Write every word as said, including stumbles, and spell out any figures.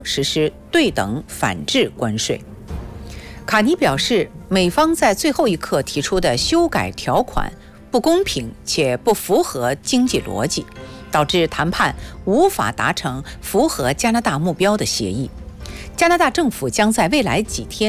实施对等反制关税。卡尼表示，美方在最后一刻提出的修改条款不公平且不符合经济逻辑，导致谈判无法达成符合加拿大目标的协议。加拿大政府将在未来几天